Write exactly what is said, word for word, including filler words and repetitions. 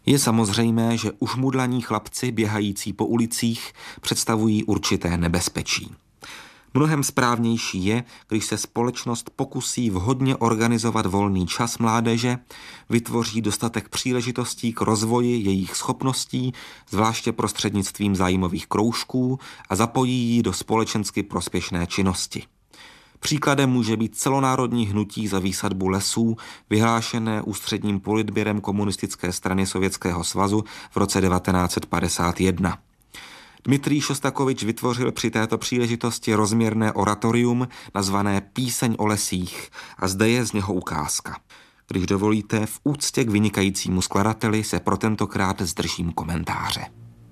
Je samozřejmé, že ušmudlaní chlapci běhající po ulicích představují určité nebezpečí. Mnohem správnější je, když se společnost pokusí vhodně organizovat volný čas mládeže, vytvoří dostatek příležitostí k rozvoji jejich schopností, zvláště prostřednictvím zájmových kroužků, a zapojí ji do společensky prospěšné činnosti. Příkladem může být celonárodní hnutí za výsadbu lesů, vyhlášené ústředním politběrem Komunistické strany Sovětského svazu v roce devatenáct set padesát jedna. Dmitrij Šostakovič vytvořil při této příležitosti rozměrné oratorium nazvané Píseň o lesích a zde je z něho ukázka. Když dovolíte, v úctě k vynikajícímu skladateli se pro tentokrát zdržím komentáře.